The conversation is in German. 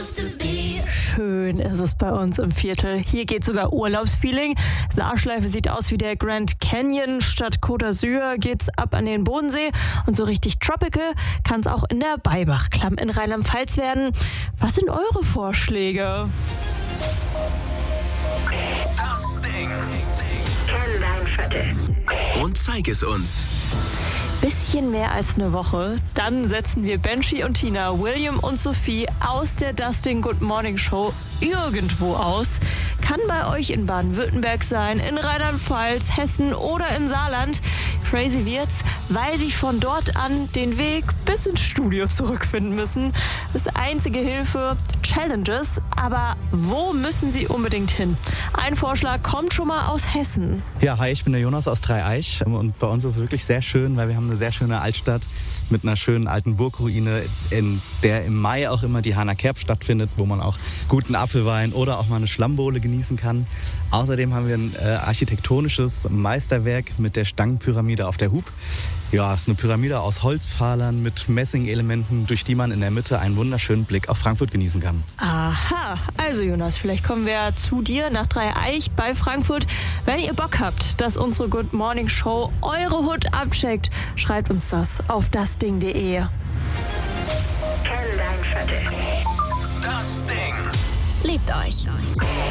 Schön ist es bei uns im Viertel. Hier geht sogar Urlaubsfeeling. Saarschleife sieht aus wie der Grand Canyon. Statt Côte d'Azur geht's ab an den Bodensee. Und so richtig tropical kann es auch in der Baibach-Klamm in Rheinland-Pfalz werden. Was sind eure Vorschläge? Das Ding. Kenn dein Viertel. Und zeig es uns. Bisschen mehr als eine Woche, dann setzen wir Benji und Tina, William und Sophie aus der Dustin Good Morning Show irgendwo aus. Kann bei euch in Baden-Württemberg sein, in Rheinland-Pfalz, Hessen oder im Saarland. Crazy wird's, weil sie von dort an den Weg bis ins Studio zurückfinden müssen. Das ist einzige Hilfe, Challenges, aber wo müssen sie unbedingt hin? Ein Vorschlag kommt schon mal aus Hessen. Ja, hi, ich bin der Jonas aus Dreieich und bei uns ist es wirklich sehr schön, weil wir haben eine sehr schöne Altstadt mit einer schönen alten Burgruine, in der im Mai auch immer die Hahner Kerb stattfindet, wo man auch guten Apfelwein oder auch mal eine Schlammbohle genießen kann. Außerdem haben wir ein architektonisches Meisterwerk mit der Stangenpyramide auf der Hub. Ja, es ist eine Pyramide aus Holzpfeilern mit Messingelementen, durch die man in der Mitte einen wunderschönen Blick auf Frankfurt genießen kann. Aha, also Jonas, vielleicht kommen wir zu dir nach Dreieich bei Frankfurt. Wenn ihr Bock habt, dass unsere Good Morning Show eure Hut abcheckt, schreibt uns das auf dasding.de. Kenn dein Viertel. Das Ding. Liebt euch.